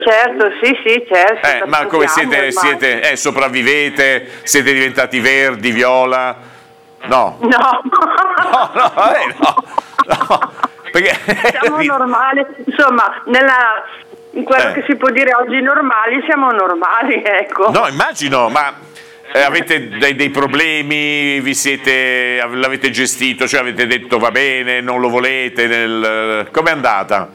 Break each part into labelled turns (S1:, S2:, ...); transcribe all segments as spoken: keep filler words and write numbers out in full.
S1: Certo, sì, sì, certo.
S2: Eh, ma come siete, siete eh, sopravvivete? Siete diventati verdi, viola? No.
S1: No.
S2: No, no, eh, no. no. Perché...
S1: Siamo normali, insomma, nella, in quello
S2: Eh.
S1: che si può dire oggi normali, siamo normali, ecco.
S2: No, immagino, ma eh, avete dei, dei problemi, vi siete, l'avete gestito, cioè avete detto va bene, non lo volete, nel... com'è andata?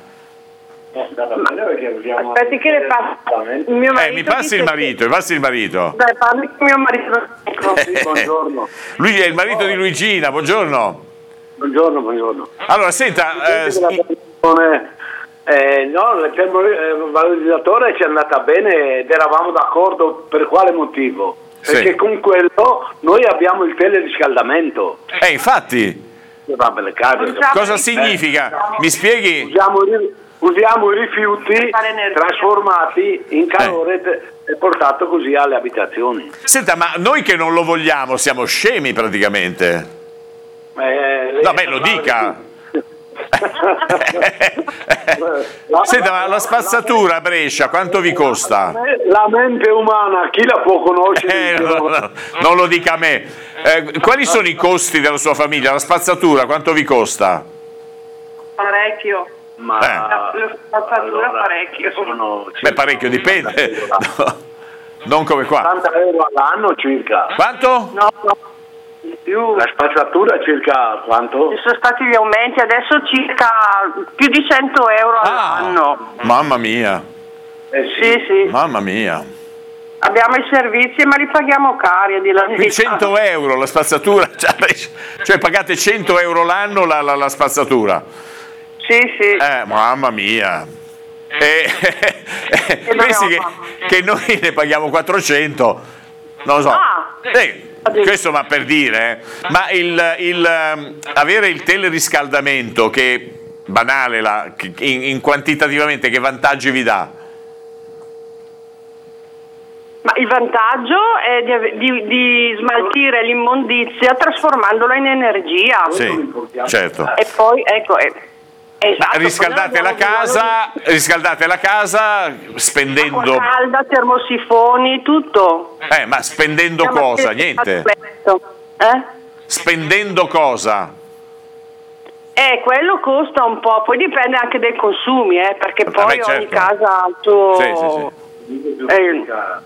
S1: Aspetti che le passo il mio marito.
S2: Eh, mi passi il marito, mi passi il marito.
S1: Dai, parli con mio marito.
S2: Sì, buongiorno. Lui è il marito di Luigina, buongiorno.
S3: Buongiorno, buongiorno.
S2: Allora, senta... Eh,
S3: eh, no, il termovalorizzatore ci è andata bene ed eravamo d'accordo per quale motivo? Perché
S2: sì.
S3: con quello noi abbiamo il teleriscaldamento.
S2: Eh, infatti.
S3: Vabbè, le case.
S2: Cosa significa? Mi spieghi?
S3: Usiamo i, usiamo i rifiuti trasformati in calore eh. e portato così alle abitazioni.
S2: Senta, ma noi che non lo vogliamo siamo scemi praticamente.
S3: Eh,
S2: no, beh, lo dica. Senta, ma la spazzatura a Brescia quanto vi costa?
S3: La mente umana, chi la può conoscere?
S2: Eh, no, no, non lo dica a me. Eh, quali sono i costi della sua famiglia? La spazzatura quanto vi costa?
S1: Parecchio.
S3: Ma
S2: eh.
S1: la, la spazzatura allora, parecchio.
S3: Sono
S2: Beh, parecchio dipende. No, non come qua.
S3: ottanta euro all'anno circa.
S2: Quanto?
S1: No, no. Più.
S3: La spazzatura circa quanto?
S1: Ci sono stati gli aumenti, adesso circa più di cento euro all'anno.
S2: Ah, mamma mia.
S3: Eh sì.
S1: Sì, sì.
S2: Mamma mia.
S1: Abbiamo i servizi ma li paghiamo cari a dire la verità.
S2: cento euro la spazzatura, cioè, cioè pagate cento euro l'anno la, la, la spazzatura.
S1: Sì, sì.
S2: Eh, mamma mia. E, eh, pensi che, che noi ne paghiamo quattrocento, non lo so.
S1: Ah.
S2: Eh, questo ma per dire, eh. ma il, il avere il teleriscaldamento, che banale, la, in, in quantitativamente che vantaggi vi dà?
S1: Ma il vantaggio è di, di, di smaltire l'immondizia trasformandola in energia.
S2: Sì, certo.
S1: E poi, ecco, è, esatto,
S2: riscaldate la casa, riscaldate la casa spendendo...
S1: Acqua calda, termosifoni, tutto.
S2: Eh, ma spendendo
S1: Siamo
S2: cosa?
S1: attenti
S2: Niente.
S1: all'aspetto. Eh?
S2: Spendendo cosa?
S1: Eh, quello costa un po', poi dipende anche dai consumi, eh, perché poi
S2: Vabbè, certo.
S1: ogni casa ha il suo...
S2: Sì, sì, sì.
S1: Eh,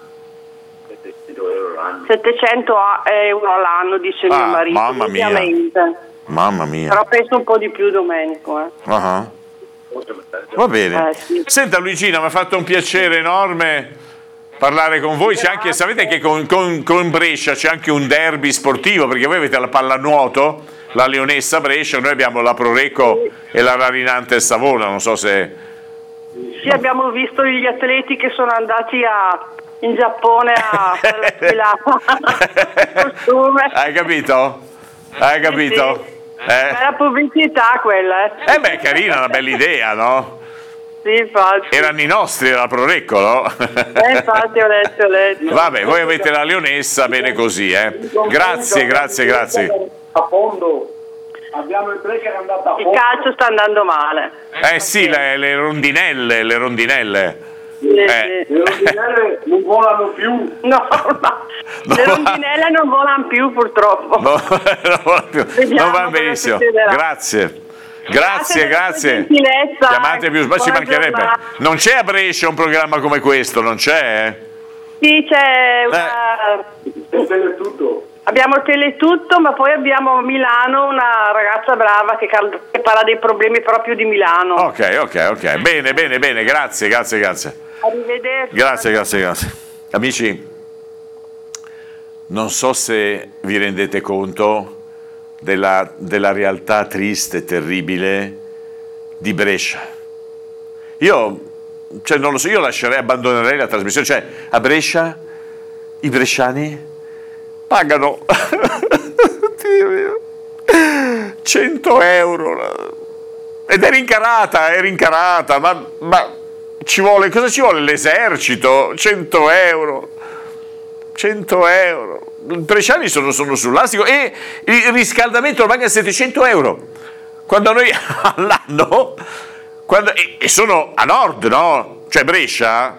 S1: settecento euro all'anno, dice
S2: Ah,
S1: mio marito.
S2: mamma mia.
S1: Ovviamente.
S2: Mamma mia.
S1: Però penso un po' di più, Domenico. Eh.
S2: Uh-huh. Va bene.
S1: Eh, sì.
S2: Senta Luigina, mi ha fatto un piacere enorme parlare con voi. C'è anche, sapete che con, con, con Brescia c'è anche un derby sportivo, perché voi avete la pallanuoto, la Leonessa Brescia, noi abbiamo la Prorecco e la Rarinante Savona, non so se...
S1: Sì, abbiamo visto gli atleti che sono andati a, in Giappone a fare la costume.
S2: Hai capito? Hai capito?
S1: Sì, sì.
S2: Eh?
S1: Bella pubblicità quella, eh.
S2: Eh beh, carina, una bella idea, no?
S1: Sì, infatti.
S2: Erano i nostri, la Prorecco, no?
S1: Eh, infatti ho letto, ho letto.
S2: Vabbè, voi avete la Leonessa, bene così, eh? Grazie, grazie, grazie.
S3: A fondo. Abbiamo il tre che è andato a fondo.
S1: Il calcio sta andando male.
S2: Eh sì, le, le rondinelle, le rondinelle.
S1: Sì,
S2: Eh.
S1: sì.
S3: Le rondinelle non volano più.
S1: No, no.
S2: No.
S1: Le rondinelle non volano più, purtroppo.
S2: No, non va più.
S1: Vediamo
S2: Non va
S1: cosa
S2: benissimo.
S1: succederà.
S2: Grazie. Grazie,
S1: Grazie per la
S2: grazie.
S1: gentilezza.
S2: Chiamate più, ma ci
S1: Buona
S2: mancherebbe.
S1: giornata.
S2: Non c'è a Brescia un programma come questo, non c'è? eh?
S1: Sì, c'è una...
S3: È tutto.
S1: Abbiamo Teletutto, ma poi abbiamo a Milano una ragazza brava che, cal- che parla dei problemi proprio di Milano.
S2: Ok, ok, ok. Bene, bene, bene. Grazie, grazie, grazie.
S1: Arrivederci.
S2: Grazie, grazie, grazie. Amici, non so se vi rendete conto della, della realtà triste e terribile di Brescia. Io, cioè, non lo so, io lascerei, abbandonerei la trasmissione. Cioè, a Brescia i bresciani pagano cento euro ed è rincarata, è rincarata, ma, ma ci vuole, cosa ci vuole l'esercito? cento euro, cento euro. I bresciani sono, sono sull'astico e il riscaldamento lo paga settecento euro. Quando noi all'anno, quando, e, e sono a nord, no? Cioè Brescia?